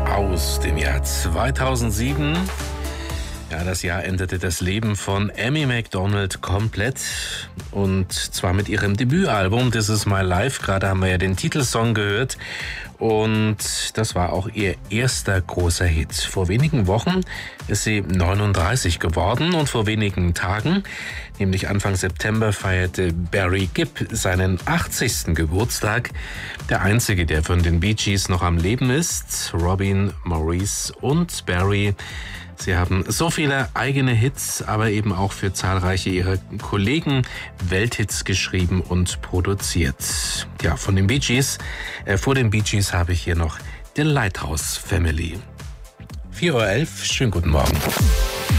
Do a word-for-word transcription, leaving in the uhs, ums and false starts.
aus dem Jahr zweitausendsieben. Ja, das Jahr endete das Leben von Amy Macdonald komplett. Und zwar mit ihrem Debütalbum This Is My Life. Gerade haben wir ja den Titelsong gehört. Und das war auch ihr erster großer Hit. Vor wenigen Wochen ist sie neununddreißig geworden und vor wenigen Tagen, nämlich Anfang September, feierte Barry Gibb seinen achtzigsten Geburtstag. Der einzige, der von den Bee Gees noch am Leben ist. Robin, Maurice und Barry. Sie haben so viele eigene Hits, aber eben auch für zahlreiche ihrer Kollegen Welthits geschrieben und produziert. Ja, von den Bee Gees, äh, vor den Bee Gees habe ich hier noch The Lighthouse Family. vier Uhr elf, schönen guten Morgen.